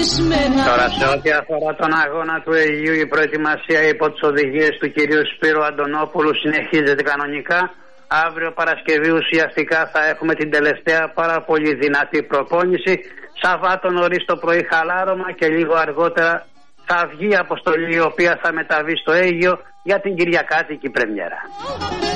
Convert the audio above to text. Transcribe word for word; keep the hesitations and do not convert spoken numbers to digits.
Τώρα σε ό,τι αφορά τον αγώνα του Αιγείου, η προετοιμασία υπό τις οδηγίες του κυρίου Σπύρου Αντωνόπουλου συνεχίζεται κανονικά. Αύριο Παρασκευή ουσιαστικά θα έχουμε την τελευταία πάρα πολύ δυνατή προπόνηση. Σαββάτο νωρίς το πρωί χαλάρωμα και λίγο αργότερα θα βγει η αποστολή η οποία θα μεταβεί στο Αίγυο για την Κυριακάτικη πρεμιέρα.